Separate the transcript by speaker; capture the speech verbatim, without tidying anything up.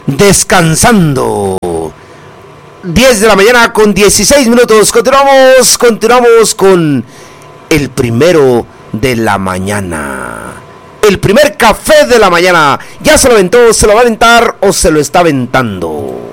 Speaker 1: descansando. diez de la mañana con dieciséis minutos. Continuamos, continuamos con el primero de la mañana. El primer café de la mañana. ¿Ya se lo aventó, se lo va a aventar o se lo está aventando?